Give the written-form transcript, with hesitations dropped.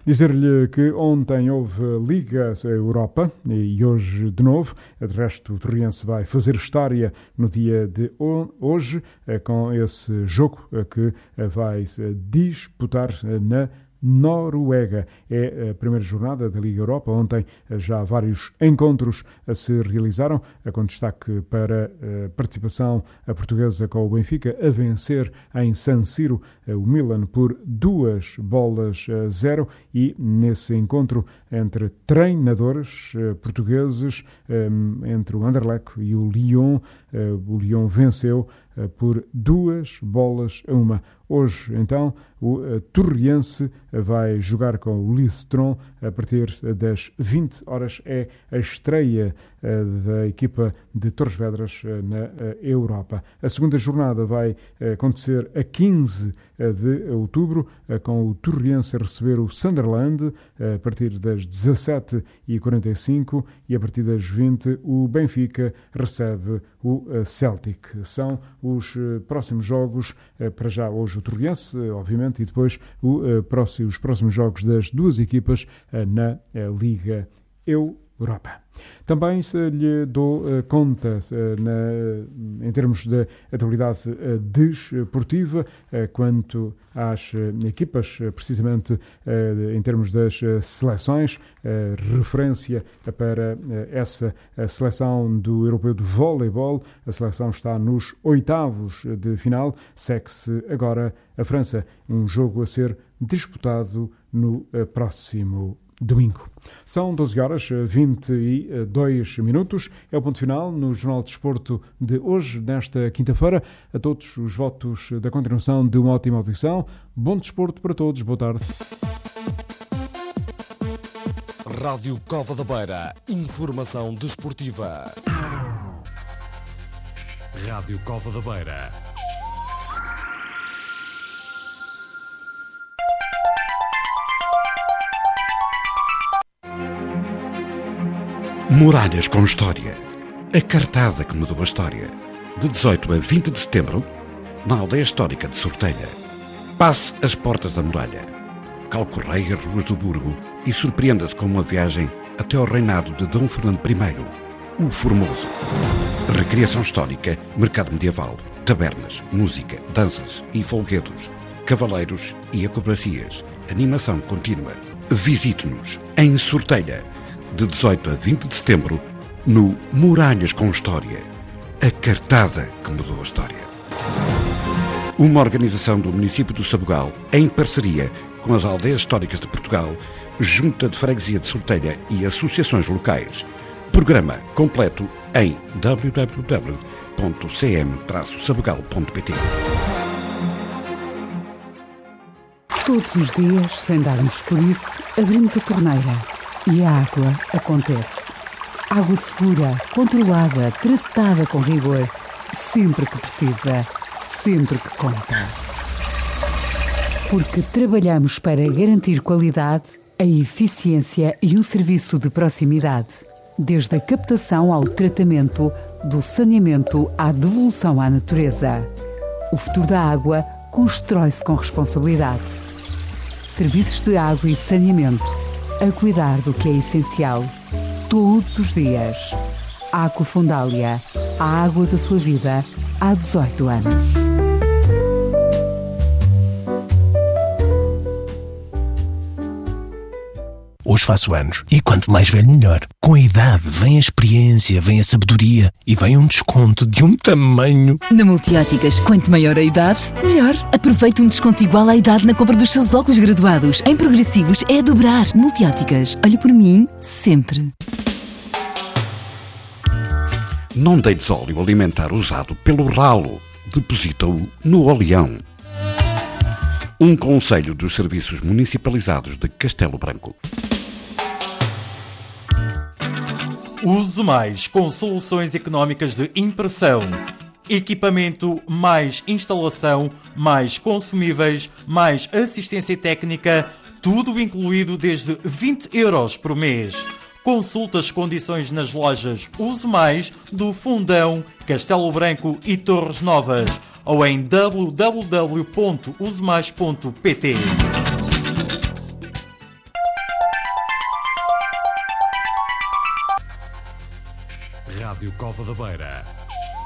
Dizer-lhe que ontem houve Liga Europa e hoje de novo. De resto, o Torriense vai fazer história no dia de hoje com esse jogo que vai disputar na Noruega. É a primeira jornada da Liga Europa. Ontem já vários encontros se realizaram, com destaque para a participação portuguesa com o Benfica a vencer em San Siro o Milan por 2-0, e nesse encontro entre treinadores portugueses, entre o Anderlecht e o Lyon venceu por 2-1. Hoje, então, o Torriense vai jogar com o Listron a partir das 20 horas. É a estreia da equipa de Torres Vedras na Europa. A segunda jornada vai acontecer a 15 de outubro, com o Torriense a receber o Sunderland a partir das 17h45, e a partir das 20 o Benfica recebe o Celtic. São os próximos jogos, para já hoje o Torriense, obviamente, e depois os próximos jogos das duas equipas na Liga Europa. Também lhe dou conta em termos de atualidade desportiva quanto às equipas, precisamente em termos das seleções, referência para essa seleção do Europeu de Voleibol. A seleção está nos oitavos de final, segue-se agora a França, um jogo a ser disputado no próximo domingo. São 12h22. É o ponto final no Jornal de Desporto de hoje, nesta quinta-feira. A todos os votos da continuação de uma ótima audição. Bom desporto para todos. Boa tarde. Rádio Cova da Beira. Informação desportiva. Rádio Cova da Beira. Muralhas com História. A cartada que mudou a história. De 18 a 20 de setembro, na aldeia histórica de Sortelha. Passe as portas da muralha. Calcorreie as ruas do Burgo e surpreenda-se com uma viagem até ao reinado de Dom Fernando I, o Formoso. Recriação histórica, mercado medieval, tabernas, música, danças e folguedos, cavaleiros e acrobacias, animação contínua. Visite-nos em Sortelha, de 18 a 20 de setembro, no Muralhas com História. A cartada que mudou a história. Uma organização do município do Sabugal, em parceria com as aldeias históricas de Portugal, Junta de Freguesia de Sortelha e associações locais. Programa completo em www.cm-sabugal.pt. Todos os dias, sem darmos por isso, abrimos a torneira. E a água acontece. Água segura, controlada, tratada com rigor. Sempre que precisa, sempre que conta. Porque trabalhamos para garantir qualidade, a eficiência e um serviço de proximidade. Desde a captação ao tratamento, do saneamento à devolução à natureza. O futuro da água constrói-se com responsabilidade. Serviços de água e saneamento. A cuidar do que é essencial, todos os dias. Aquafundália, a água da sua vida, há 18 anos. Hoje faço anos e quanto mais velho melhor. Com a idade vem a experiência, vem a sabedoria e vem um desconto de um tamanho. Na Multióticas, quanto maior a idade, melhor. Aproveite um desconto igual à idade na compra dos seus óculos graduados. Em progressivos é a dobrar. Multióticas, olhe por mim sempre. Não deites óleo alimentar usado pelo ralo. Deposita-o no oleão. Um conselho dos serviços municipalizados de Castelo Branco. Use mais com soluções económicas de impressão. Equipamento, mais instalação, mais consumíveis, mais assistência técnica, tudo incluído desde 20 € por mês. Consulte as condições nas lojas Use Mais do Fundão, Castelo Branco e Torres Novas ou em www.usemais.pt. Rádio Cova da Beira.